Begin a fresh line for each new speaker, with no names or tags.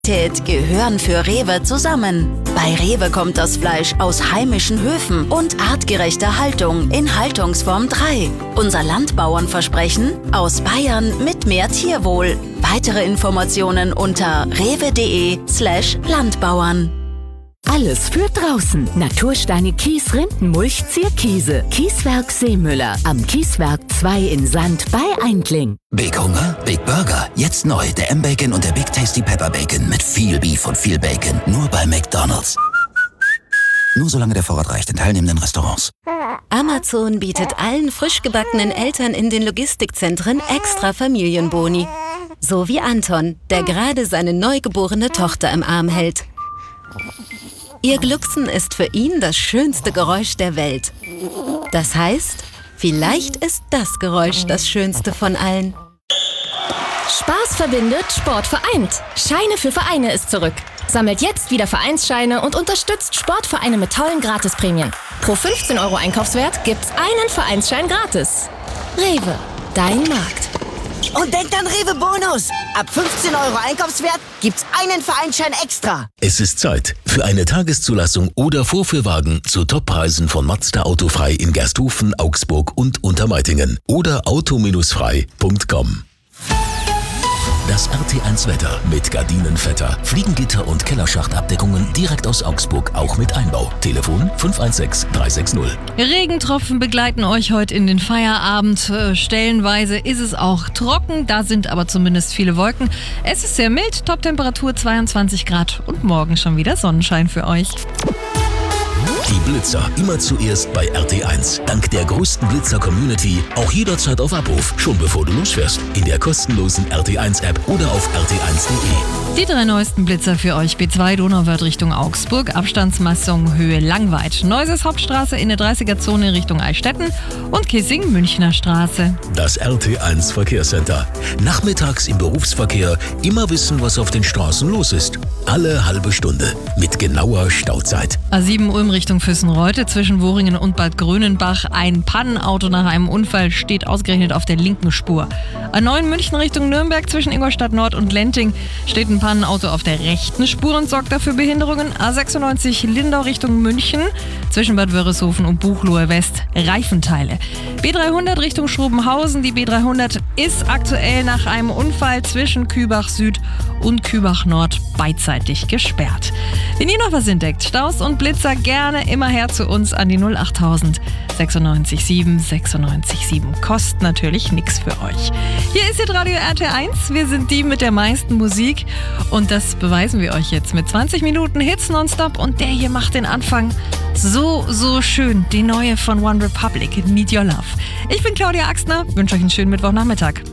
gehören für Rewe zusammen. Bei Rewe kommt das Fleisch aus heimischen Höfen und artgerechter Haltung in Haltungsform 3. Unser Landbauernversprechen: aus Bayern mit mehr Tierwohl. Weitere Informationen unter rewe.de/Landbauern.
Alles für draußen. Natursteine, Kies, Rindenmulch, Zierkiese. Kieswerk Seemüller. Am Kieswerk 2 in Sand bei Eindling.
Big Hunger, Big Burger. Jetzt neu der M-Bacon und der Big Tasty Pepper Bacon mit viel Beef und viel Bacon. Nur bei McDonald's. Nur solange der Vorrat reicht in teilnehmenden Restaurants.
Amazon bietet allen frisch gebackenen Eltern in den Logistikzentren extra Familienboni. So wie Anton, der gerade seine neugeborene Tochter im Arm hält. Ihr Glucksen ist für ihn das schönste Geräusch der Welt. Das heißt, vielleicht ist das Geräusch das schönste von allen.
Spaß verbindet, Sport vereint. Scheine für Vereine ist zurück. Sammelt jetzt wieder Vereinsscheine und unterstützt Sportvereine mit tollen Gratisprämien. Pro 15 € Einkaufswert gibt's einen Vereinsschein gratis. Rewe, dein Markt.
Und denkt an Rewe Bonus. Ab 15 € Einkaufswert gibt's einen Vereinsschein extra.
Es ist Zeit für eine Tageszulassung oder Vorführwagen zu Toppreisen von Mazda Autofrei in Gersthofen, Augsburg und Untermeitingen oder auto-frei.com. Das RT1 Wetter mit Gardinenvetter, Fliegengitter und Kellerschachtabdeckungen direkt aus Augsburg, auch mit Einbau. Telefon 516 360.
Regentropfen begleiten euch heute in den Feierabend. Stellenweise ist es auch trocken, da sind aber zumindest viele Wolken. Es ist sehr mild, Toptemperatur 22 Grad und morgen schon wieder Sonnenschein für euch.
Die Blitzer immer zuerst bei RT1. Dank der größten Blitzer-Community auch jederzeit auf Abruf, schon bevor du losfährst. In der kostenlosen RT1-App oder auf rt1.de.
Die 3 neuesten Blitzer für euch. B2 Donauwörth Richtung Augsburg, Abstandsmessung Höhe Langweid. Neuses Hauptstraße in der 30er-Zone Richtung Eichstätten und Kissing Münchner Straße.
Das RT1 Verkehrscenter. Nachmittags im Berufsverkehr immer wissen, was auf den Straßen los ist. Alle halbe Stunde mit genauer Stauzeit.
A7 Ulm Richtung Füssenreute zwischen Woringen und Bad Grönenbach. Ein Pannenauto nach einem Unfall steht ausgerechnet auf der linken Spur. A9 München Richtung Nürnberg zwischen Ingolstadt Nord und Lenting steht ein Pannenauto auf der rechten Spur und sorgt dafür Behinderungen. A96 Lindau Richtung München zwischen Bad Wörishofen und Buchloe West Reifenteile. B300 Richtung Schrobenhausen. Die B300 ist aktuell nach einem Unfall zwischen Kübach Süd und Kübach Nord beidseitig gesperrt. Wenn ihr noch was entdeckt, Staus und Blitzer, gerne immer her zu uns an die 08000 96 7 96 7. Kostet natürlich nichts für euch. Hier ist jetzt Radio RT1. Wir sind die mit der meisten Musik und das beweisen wir euch jetzt mit 20 Minuten Hits nonstop und der hier macht den Anfang so schön. Die neue von One Republic, Need Your Love. Ich bin Claudia Axtner, wünsche euch einen schönen Mittwochnachmittag.